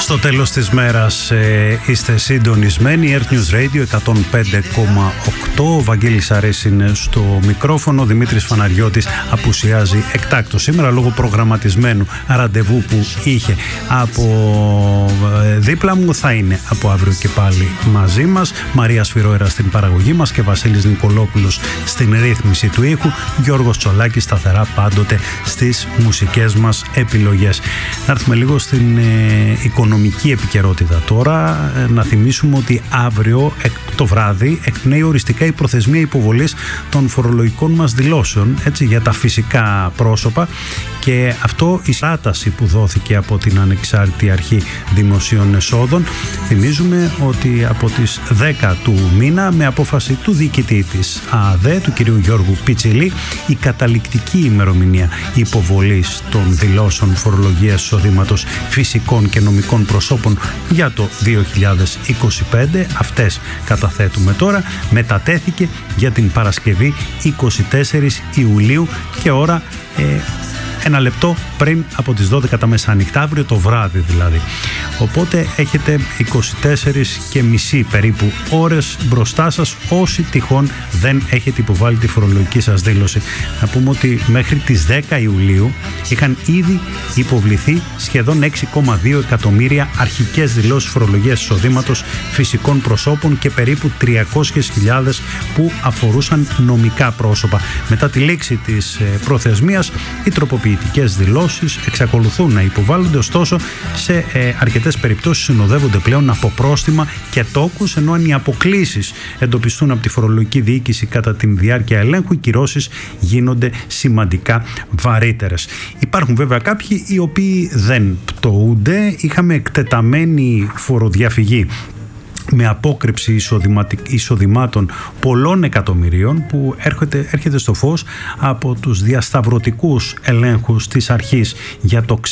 Στο τέλος της μέρας είστε συντονισμένοι. Earth News Radio 105,8. Ο Βαγγέλης Αρές είναι στο μικρόφωνο. Ο Δημήτρης Φαναριώτης απουσιάζει εκτάκτως σήμερα λόγω προγραμματισμένου ραντεβού που είχε από δίπλα μου. Θα είναι από αύριο και πάλι μαζί μας. Μαρία Σφυρόερα στην παραγωγή μας και Βασίλης Νικολόπουλος στην ρύθμιση του ήχου. Γιώργος Τσολάκης σταθερά πάντοτε στις μουσικές μας επιλογές. Να έρθουμε λίγο στην οικονομική επικαιρότητα τώρα. Να θυμίσουμε ότι αύριο το βράδυ εκπνέει οριστικά η προθεσμία υποβολής των φορολογικών μας δηλώσεων, έτσι, για τα φυσικά πρόσωπα, και αυτό η στάταση που δόθηκε από την Ανεξάρτητη Αρχή Δημοσίων Εσόδων. Θυμίζουμε ότι από τις 10 του μήνα, με απόφαση του διοικητή της ΑΔΕ, του κυρίου Γιώργου Πιτσιλή, η καταληκτική ημερομηνία υποβολής των δηλώσεων φορολογίας εισοδήματος φυσικών και νομικών προσώπων για το 2025, αυτές καταθέτουμε τώρα, μετατέθηκε για την Παρασκευή 24 Ιουλίου και ώρα ένα λεπτό πριν από τις 12 τα μεσάνυχτα, αύριο το βράδυ δηλαδή. Οπότε έχετε 24,5 περίπου ώρες μπροστά σας, όσοι τυχόν δεν έχετε υποβάλει τη φορολογική σας δήλωση. Να πούμε ότι μέχρι τις 10 Ιουλίου είχαν ήδη υποβληθεί σχεδόν 6,2 εκατομμύρια αρχικές δηλώσεις φορολογίας εισοδήματος φυσικών προσώπων και περίπου 300.000 που αφορούσαν νομικά πρόσωπα. Μετά τη λήξη της προθεσμίας, οι τροποποιητικές δηλώσεις εξακολουθούν να υποβάλλονται, ωστόσο σε αρκετές περιπτώσεις συνοδεύονται πλέον από πρόστιμα και τόκους, ενώ αν οι αποκλίσεις εντοπιστούν από τη φορολογική διοίκηση κατά τη διάρκεια ελέγχου, οι κυρώσεις γίνονται σημαντικά βαρύτερες. Υπάρχουν βέβαια κάποιοι οι οποίοι δεν πτωούνται. Είχαμε εκτεταμένη φοροδιαφυγή με απόκρυψη εισοδημάτων πολλών εκατομμυρίων που έρχεται στο φως από τους διασταυρωτικούς ελέγχους της αρχής για το